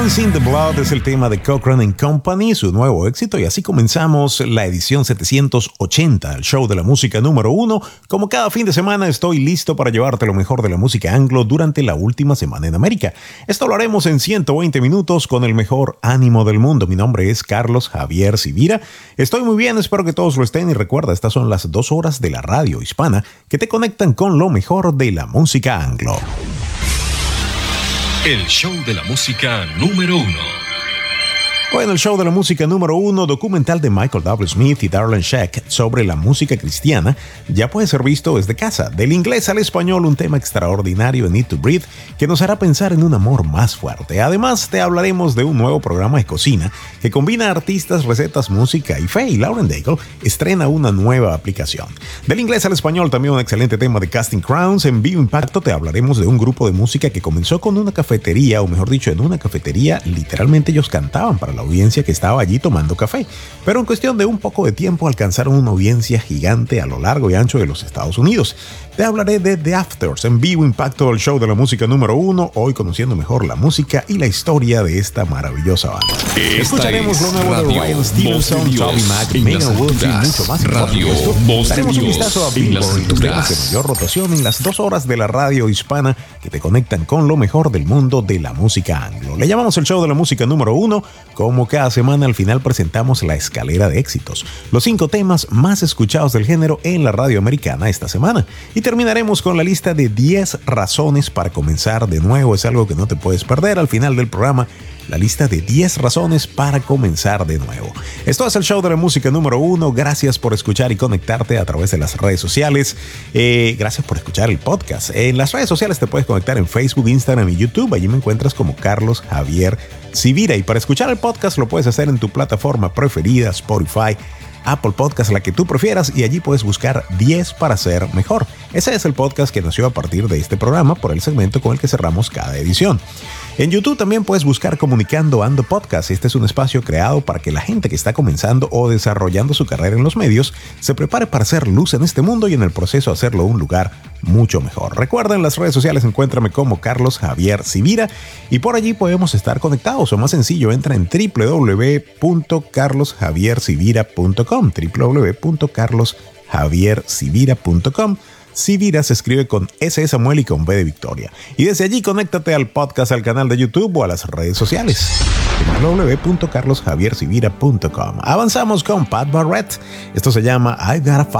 Once in the Blood es el tema de Cochrane and Company, su nuevo éxito, y así comenzamos la edición 780, el show de la música número 1. Como cada fin de semana estoy listo para llevarte lo mejor de la música anglo durante la última semana en América. Esto lo haremos en 120 minutos con el mejor ánimo del mundo. Mi nombre es Carlos Javier Sivira. Estoy muy bien, espero que todos lo estén, y recuerda, estas son las 2 horas de la radio hispana que te conectan con lo mejor de la música anglo. El show de la música número 1. Bueno, el show de la música número 1, documental de Michael W. Smith y Darlene Zschech sobre la música cristiana, ya puede ser visto desde casa. Del inglés al español, un tema extraordinario en Need to Breathe que nos hará pensar en un amor más fuerte. Además, te hablaremos de un nuevo programa de cocina que combina artistas, recetas, música y fe, y Lauren Daigle estrena una nueva aplicación. Del inglés al español, también un excelente tema de Casting Crowns. En Vivo Impacto te hablaremos de un grupo de música que comenzó con una cafetería, o mejor dicho, en una cafetería, literalmente ellos cantaban para la audiencia que estaba allí tomando café, pero en cuestión de un poco de tiempo alcanzaron una audiencia gigante a lo largo y ancho de los Estados Unidos. Te hablaré de The Afters en Vivo Impacto, el show de la música número 1, hoy conociendo mejor la música y la historia de esta maravillosa banda. Escucharemos lo nuevo de Ryan Stevenson, Toby Mac, Megan Wolf y mucho más. Daremos un vistazo a Billboard, los temas de mayor rotación en las 2 horas de la radio hispana que te conectan con lo mejor del mundo de la música anglo. Le llamamos el show de la música número 1. Como cada semana, al final presentamos la escalera de éxitos, los 5 temas más escuchados del género en la radio americana esta semana. Y terminaremos con la lista de 10 razones para comenzar de nuevo. Es algo que no te puedes perder al final del programa. La lista de 10 razones para comenzar de nuevo. Esto es el show de la música número 1. Gracias por escuchar y conectarte a través de las redes sociales. Gracias por escuchar el podcast. En las redes sociales te puedes conectar en Facebook, Instagram y YouTube. Allí me encuentras como Carlos Javier Sivira. Y para escuchar el podcast lo puedes hacer en tu plataforma preferida, Spotify, Apple Podcast, la que tú prefieras, y allí puedes buscar 10 para ser mejor. Ese es el podcast que nació a partir de este programa por el segmento con el que cerramos cada edición. En YouTube también puedes buscar Comunicando Ando Podcast. Este es un espacio creado para que la gente que está comenzando o desarrollando su carrera en los medios se prepare para hacer luz en este mundo y en el proceso hacerlo un lugar mucho mejor. Recuerda, en las redes sociales encuéntrame como Carlos Javier Sivira y por allí podemos estar conectados, o más sencillo, entra en www.carlosjaviersivira.com, www.carlosjaviersivira.com. Sivira se escribe con S de Samuel y con B de Victoria. Y desde allí conéctate al podcast, al canal de YouTube o a las redes sociales. www.carlosjaviersivira.com. Avanzamos con Pat Barrett. Esto se llama I Gotta